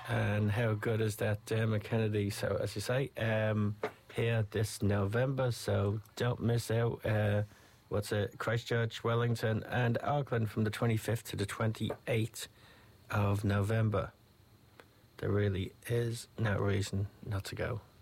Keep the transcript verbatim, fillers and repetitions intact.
And how good is that Dermot Kennedy? So, as you say, um, here this November, so don't miss out. Uh, what's it? Christchurch, Wellington, and Auckland from the twenty-fifth to the twenty-eighth of November. There really is no reason not to go.